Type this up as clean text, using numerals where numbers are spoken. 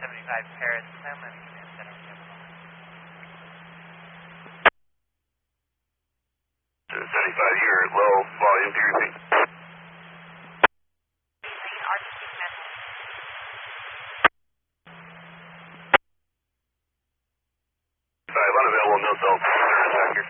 75 Paris, Cleveland, Command Center. 75, you're low volume, do your thing. Unavailable, no cell